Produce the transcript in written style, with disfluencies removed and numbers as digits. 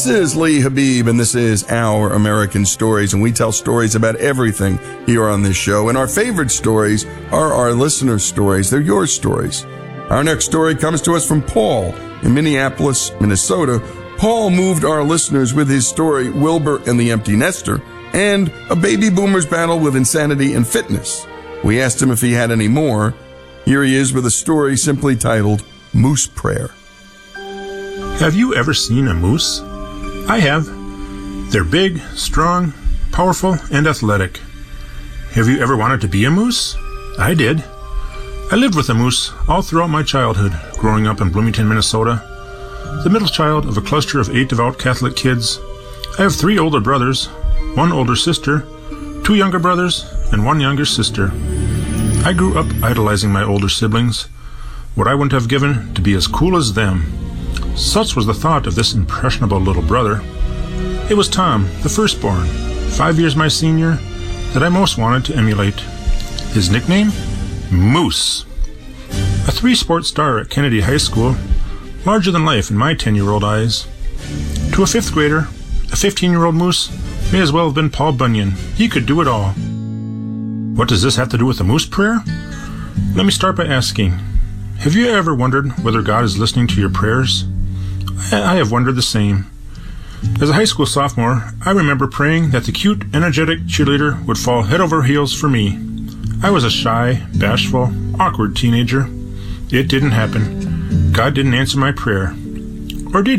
is Lee Habib, and this is Our American Stories, and we tell stories about everything here on this show. And our favorite stories are our listeners' stories. They're your stories. Our next story comes to us from Paul in Minneapolis, Minnesota. Paul moved our listeners with his story, Wilbur and the Empty Nester, and a baby boomer's battle with insanity and fitness. We asked him if he had any more. Here he is with a story simply titled Moose Prayer. Have you ever seen a moose? I have. They're big, strong, powerful, and athletic. Have you ever wanted to be a moose? I did. I lived with a moose all throughout my childhood, growing up in Bloomington, Minnesota. The middle child of a cluster of 8 devout Catholic kids. I have 3 older brothers, 1 older sister, 2 younger brothers, and 1 younger sister. I grew up idolizing my older siblings, what I wouldn't have given to be as cool as them. Such was the thought of this impressionable little brother. It was Tom, the firstborn, 5 years my senior, that I most wanted to emulate. His nickname? Moose. A 3-sport star at Kennedy High School, larger than life in my 10-year-old eyes. To a 5th grader, a 15-year-old moose may as well have been Paul Bunyan. He could do it all. What does this have to do with the moose prayer? Let me start by asking, have you ever wondered whether God is listening to your prayers? I have wondered the same. As a high school sophomore, I remember praying that the cute, energetic cheerleader would fall head over heels for me. I was a shy, bashful, awkward teenager. It didn't happen. God didn't answer my prayer. Or did he?